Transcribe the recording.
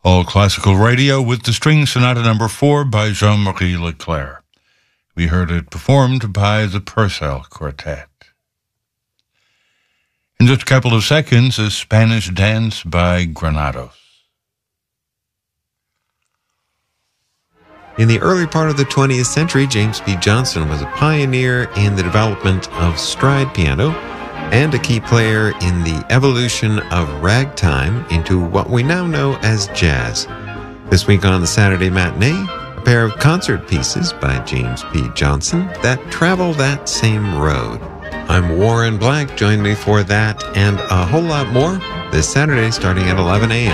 All Classical Radio with the String Sonata No. 4 by Jean-Marie Leclerc. We heard it performed by the Purcell Quartet. In just a couple of seconds, a Spanish dance by Granados. In the early part of the 20th century, James P. Johnson was a pioneer in the development of stride piano and a key player in the evolution of ragtime into what we now know as jazz. This week on the Saturday Matinee, a pair of concert pieces by James P. Johnson that travel that same road. I'm Warren Black. Join me for that and a whole lot more this Saturday starting at 11 a.m.